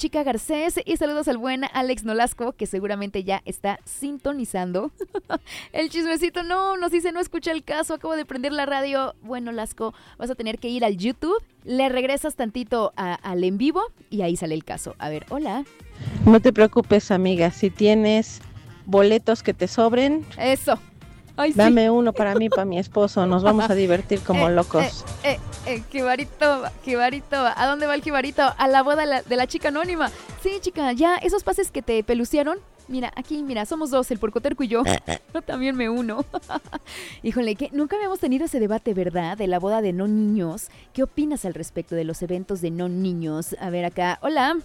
Chica Garcés y saludos al buen Alex Nolasco, que seguramente ya está sintonizando. El chismecito no, nos dice, no escuché el caso, acabo de prender la radio. Bueno, Lasco, vas a tener que ir al YouTube, le regresas tantito al en vivo y ahí sale el caso. A ver, hola. No te preocupes, amiga, si tienes boletos que te sobren, eso. Ay, sí. Dame uno para mí, para mi esposo, nos vamos a divertir como locos. Jibarito, ¿a dónde va el Jibarito? A la boda de la chica anónima. Sí, chica, ya, esos pases que te peluciaron. Mira, aquí, mira, somos dos, el puercoterco y yo. Yo también me uno. Híjole, que nunca habíamos tenido ese debate, ¿verdad? De la boda de no niños. ¿Qué opinas al respecto de los eventos de no niños? A ver acá, hola.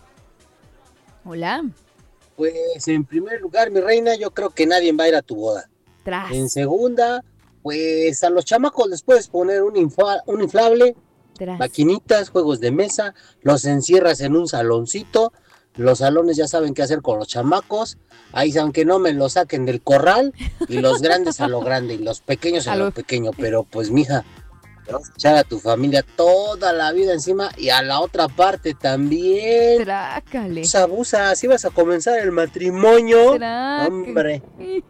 Hola. Pues en primer lugar, mi reina, yo creo que nadie va a ir a tu boda. Tras. En segunda, pues a los chamacos les puedes poner un inflable, Tras. maquinitas, juegos de mesa, los encierras en un saloncito. Los salones ya saben qué hacer con los chamacos. Ahí, aunque no me lo saquen del corral, y los grandes a lo grande, y los pequeños a lo pequeño. Pero pues, mija, te vas a echar a tu familia toda la vida encima y a la otra parte también. Trácale. Abusa, así vas a comenzar el matrimonio. Trácale. Hombre.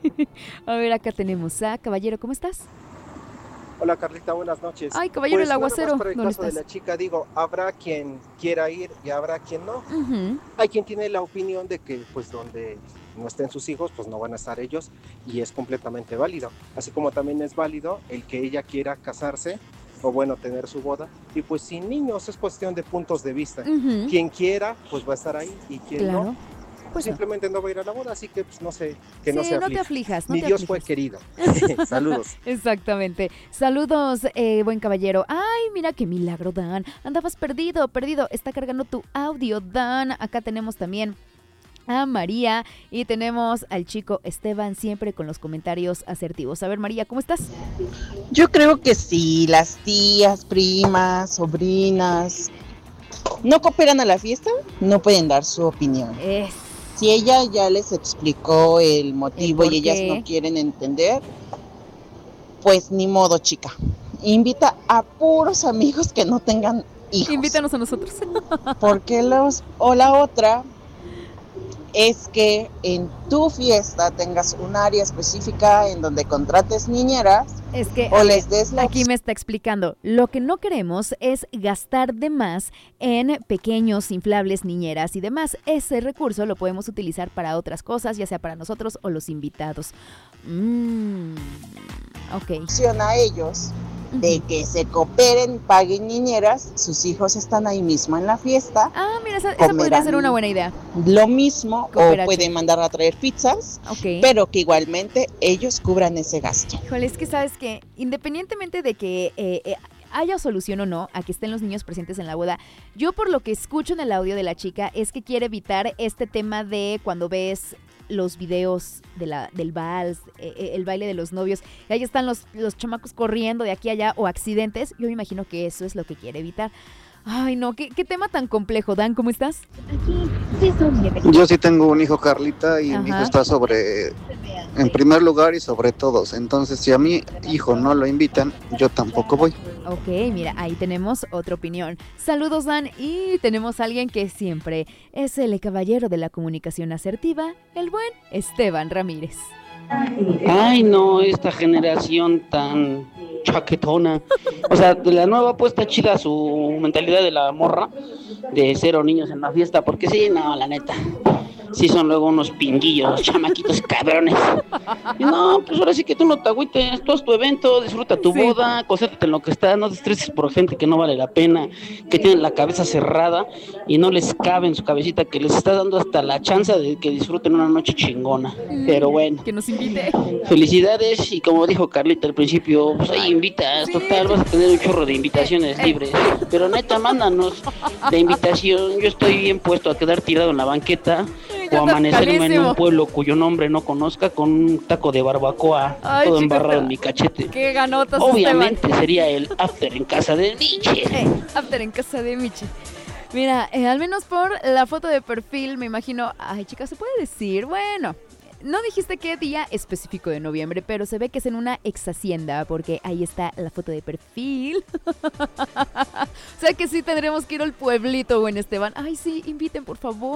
A ver, acá tenemos a Caballero, ¿cómo estás? Hola Carlita, buenas noches. Ay, Caballero, el aguacero. Por el caso de la chica, digo, habrá quien quiera ir y habrá quien no. Hay quien tiene la opinión de que pues donde no estén sus hijos, pues no van a estar ellos, y es completamente válido. Así como también es válido el que ella quiera casarse o bueno, tener su boda, y pues sin niños es cuestión de puntos de vista. Quien quiera, pues va a estar ahí, y quien no, pues simplemente no va a ir a la boda, así que pues no sé, que no se aflija. No te aflijas, no Ni te Dios aflijas. fue querido. Saludos. Exactamente. Saludos, buen caballero. Ay, mira qué milagro, Dan. Andabas perdido. Está cargando tu audio, Dan. Acá tenemos también a María y tenemos al chico Esteban, siempre con los comentarios asertivos. A ver, María, ¿cómo estás? Yo creo que si las tías, primas, sobrinas no cooperan a la fiesta, no pueden dar su opinión. Si ella ya les explicó el motivo y ellas no quieren entender, pues ni modo, chica. Invita a puros amigos que no tengan hijos. Invítanos a nosotros. Porque la otra es que en tu fiesta tengas un área específica en donde contrates niñeras. Es que o les des aquí me está explicando. Lo que no queremos es gastar de más en pequeños inflables, niñeras y demás. Ese recurso lo podemos utilizar para otras cosas, ya sea para nosotros o los invitados. Ok. A ellos de que se cooperen, paguen niñeras, sus hijos están ahí mismo en la fiesta. Mira, esa podría ser una buena idea. Lo mismo, o pueden mandar a traer pizzas, pero que igualmente ellos cubran ese gasto. Híjole, es que sabes que independientemente de que haya solución o no a que estén los niños presentes en la boda, yo por lo que escucho en el audio de la chica es que quiere evitar este tema de cuando ves los videos del vals, el baile de los novios, y ahí están los chamacos corriendo de aquí a allá o accidentes. Yo me imagino que eso es lo que quiere evitar. Ay, no, qué tema tan complejo. Dan, ¿cómo estás? Yo sí tengo un hijo, Carlita, y mi hijo está en primer lugar y sobre todos. Entonces, si a mi hijo no lo invitan, yo tampoco voy. Ok, mira, ahí tenemos otra opinión. Saludos, Dan, y tenemos a alguien que siempre es el caballero de la comunicación asertiva, el buen Esteban Ramírez. Ay, no, esta generación tan chaquetona. O sea, de la nueva puesta chida su mentalidad de la morra de 0 niños en la fiesta, porque sí, no, la neta, sí son luego unos pinguillos, chamaquitos cabrones. Y no, pues ahora sí que tú no te agüites, tú haz tu evento, disfruta tu boda, concéntrate en lo que está, no te estreses por gente que no vale la pena, que tienen la cabeza cerrada y no les cabe en su cabecita, que les está dando hasta la chance de que disfruten una noche chingona. Pero bueno, que nos invite. Felicidades, y como dijo Carlita al principio, pues ahí invitas, total, vas a tener un chorro de invitaciones libres. Pero neta, mándanos la invitación, yo estoy bien puesto a quedar tirado en la banqueta o amanecerme en un pueblo cuyo nombre no conozca con un taco de barbacoa. Ay, todo embarrado en mi cachete. Qué ganotas. Obviamente sería el after en casa de Miche. After en casa de Miche. Mira, al menos por la foto de perfil me imagino. Ay, chicas, ¿se puede decir? Bueno, no dijiste qué día específico de noviembre, pero se ve que es en una ex hacienda, porque ahí está la foto de perfil. O sea que sí tendremos que ir al pueblito, buen Esteban. Ay, sí, inviten, por favor.